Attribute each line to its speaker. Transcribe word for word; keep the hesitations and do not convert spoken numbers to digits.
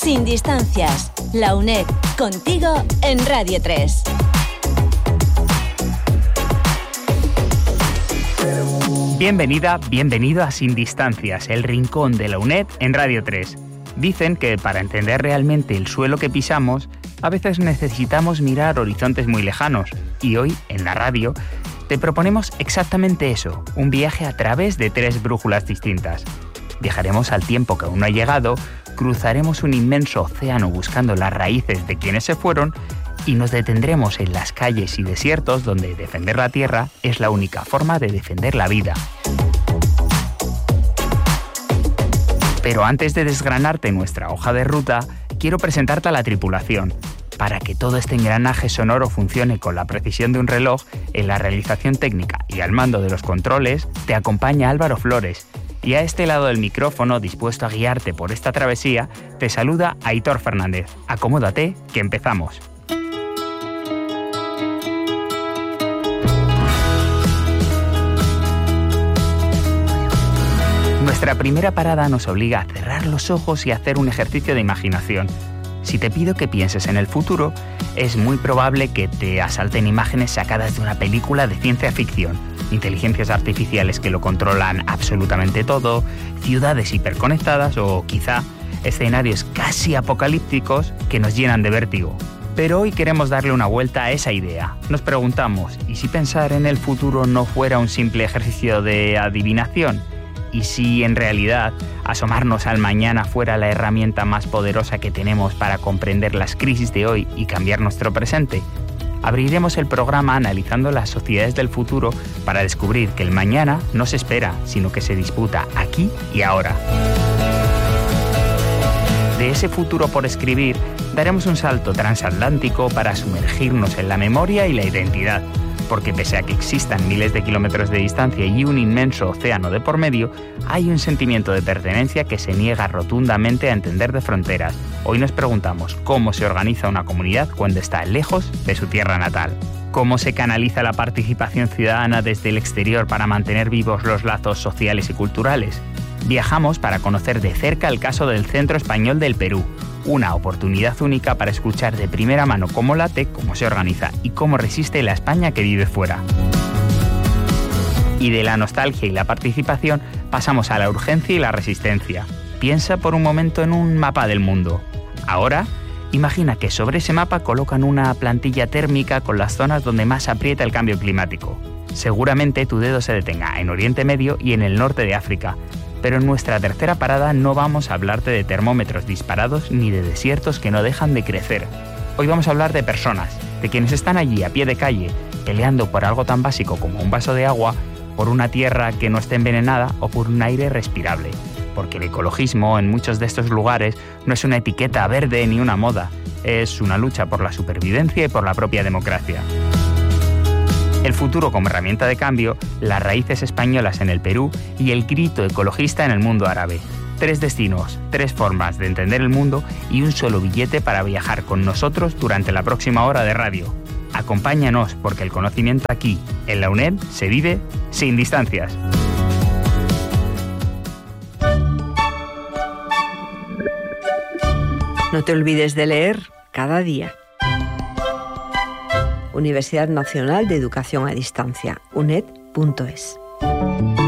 Speaker 1: Sin distancias, la UNED, contigo en Radio tres.
Speaker 2: Bienvenida, bienvenido a Sin distancias, el rincón de la UNED en Radio tres. Dicen que para entender realmente el suelo que pisamos, a veces necesitamos mirar horizontes muy lejanos. Y hoy, en la radio, te proponemos exactamente eso, un viaje a través de tres brújulas distintas. Viajaremos al tiempo que aún no ha llegado, cruzaremos un inmenso océano buscando las raíces de quienes se fueron y nos detendremos en las calles y desiertos donde defender la tierra es la única forma de defender la vida. Pero antes de desgranarte nuestra hoja de ruta, quiero presentarte a la tripulación. Para que todo este engranaje sonoro funcione con la precisión de un reloj, en la realización técnica y al mando de los controles, te acompaña Álvaro Flores. Y a este lado del micrófono, dispuesto a guiarte por esta travesía, te saluda Aitor Fernández. Acomódate, que empezamos. Nuestra primera parada nos obliga a cerrar los ojos y a hacer un ejercicio de imaginación. Si te pido que pienses en el futuro, es muy probable que te asalten imágenes sacadas de una película de ciencia ficción, inteligencias artificiales que lo controlan absolutamente todo, ciudades hiperconectadas o quizá escenarios casi apocalípticos que nos llenan de vértigo. Pero hoy queremos darle una vuelta a esa idea. Nos preguntamos, ¿y si pensar en el futuro no fuera un simple ejercicio de adivinación? ¿Y si en realidad asomarnos al mañana fuera la herramienta más poderosa que tenemos para comprender las crisis de hoy y cambiar nuestro presente? Abriremos el programa analizando las sociedades del futuro para descubrir que el mañana no se espera, sino que se disputa aquí y ahora. De ese futuro por escribir, daremos un salto transatlántico para sumergirnos en la memoria y la identidad. Porque pese a que existan miles de kilómetros de distancia y un inmenso océano de por medio, hay un sentimiento de pertenencia que se niega rotundamente a entender de fronteras. Hoy nos preguntamos cómo se organiza una comunidad cuando está lejos de su tierra natal. ¿Cómo se canaliza la participación ciudadana desde el exterior para mantener vivos los lazos sociales y culturales? Viajamos para conocer de cerca el caso del Centro Español del Perú, una oportunidad única para escuchar de primera mano cómo late, cómo se organiza y cómo resiste la España que vive fuera. Y de la nostalgia y la participación pasamos a la urgencia y la resistencia. Piensa por un momento en un mapa del mundo. Ahora, imagina que sobre ese mapa colocan una plantilla térmica con las zonas donde más aprieta el cambio climático. Seguramente tu dedo se detenga en Oriente Medio y en el norte de África. Pero en nuestra tercera parada no vamos a hablarte de termómetros disparados ni de desiertos que no dejan de crecer. Hoy vamos a hablar de personas, de quienes están allí a pie de calle, peleando por algo tan básico como un vaso de agua, por una tierra que no esté envenenada o por un aire respirable. Porque el ecologismo en muchos de estos lugares no es una etiqueta verde ni una moda, es una lucha por la supervivencia y por la propia democracia. El futuro como herramienta de cambio, las raíces españolas en el Perú y el grito ecologista en el mundo árabe. Tres destinos, tres formas de entender el mundo y un solo billete para viajar con nosotros durante la próxima hora de radio. Acompáñanos porque el conocimiento aquí, en la UNED, se vive sin distancias.
Speaker 3: No te olvides de leer cada día. Universidad Nacional de Educación a Distancia, uned punto es.